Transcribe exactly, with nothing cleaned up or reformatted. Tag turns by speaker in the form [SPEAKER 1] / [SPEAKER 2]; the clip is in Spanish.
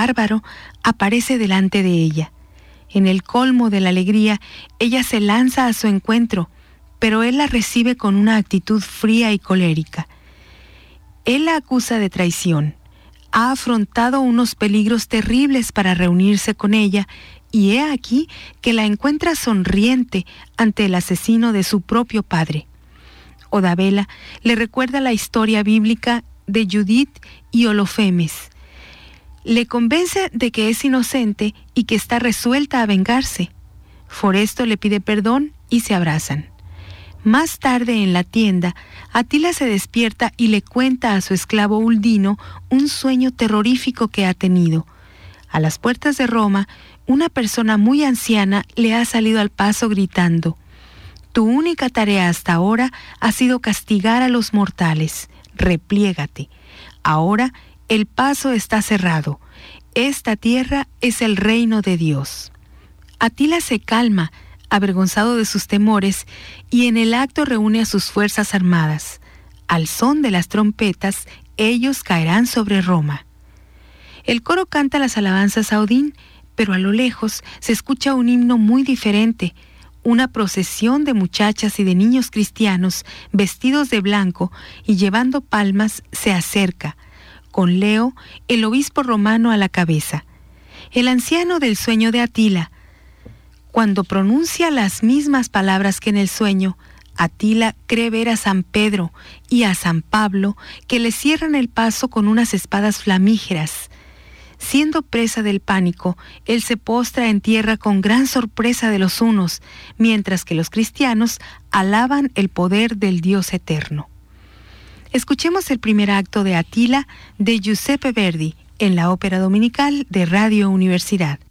[SPEAKER 1] bárbaro aparece delante de ella. En el colmo de la alegría, ella se lanza a su encuentro, pero él la recibe con una actitud fría y colérica. Él la acusa de traición. Ha afrontado unos peligros terribles para reunirse con ella, y he aquí que la encuentra sonriente ante el asesino de su propio padre. Odabela le recuerda la historia bíblica de Judith y Olofemes. Le convence de que es inocente y que está resuelta a vengarse. Foresto le pide perdón y se abrazan. Más tarde en la tienda, Atila se despierta y le cuenta a su esclavo Uldino un sueño terrorífico que ha tenido. A las puertas de Roma, una persona muy anciana le ha salido al paso gritando: «Tu única tarea hasta ahora ha sido castigar a los mortales. Repliégate. Ahora el paso está cerrado. Esta tierra es el reino de Dios». Atila se calma, avergonzado de sus temores, y en el acto reúne a sus fuerzas armadas. Al son de las trompetas, ellos caerán sobre Roma. El coro canta las alabanzas a Odín, pero a lo lejos se escucha un himno muy diferente. Una procesión de muchachas y de niños cristianos vestidos de blanco y llevando palmas se acerca, con Leo, el obispo romano, a la cabeza. El anciano del sueño de Atila, cuando pronuncia las mismas palabras que en el sueño, Atila cree ver a San Pedro y a San Pablo que le cierran el paso con unas espadas flamígeras. Siendo presa del pánico, él se postra en tierra con gran sorpresa de los unos, mientras que los cristianos alaban el poder del Dios eterno. Escuchemos el primer acto de Atila de Giuseppe Verdi en la Ópera Dominical de Radio Universidad.